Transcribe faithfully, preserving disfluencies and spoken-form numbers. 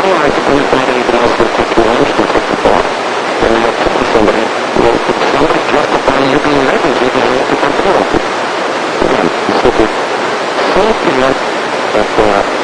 hai que comentar aí para nós por quatro anos, por quatro anos, e a população da população é que já está para aí o dinheiro, e o dinheiro está para o outro. Portanto, isso é que sempre é a